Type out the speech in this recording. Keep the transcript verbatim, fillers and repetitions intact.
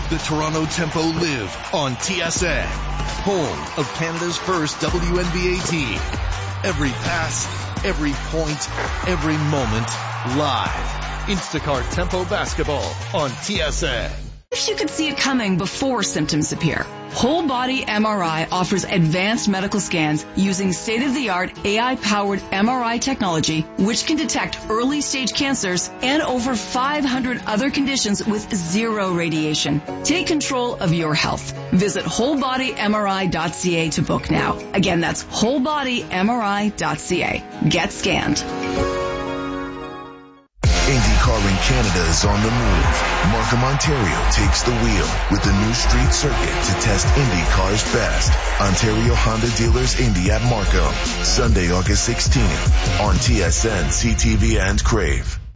the Toronto Tempo live on T S N, home of Canada's first W N B A team. Every pass, every point, every moment, live. Instacart Tempo Basketball on T S N. Wish you could see it coming before symptoms appear. Whole Body M R I offers advanced medical scans using state-of-the-art A I-powered M R I technology, which can detect early-stage cancers and over five hundred other conditions with zero radiation. Take control of your health. Visit whole body M R I dot C A to book now. Again, that's whole body M R I dot C A. Get scanned. IndyCar in Canada is on the move. Markham, Ontario takes the wheel with the new street circuit to test IndyCar's best. Ontario Honda Dealers Indy at Markham. Sunday, August sixteenth on T S N, C T V, and Crave.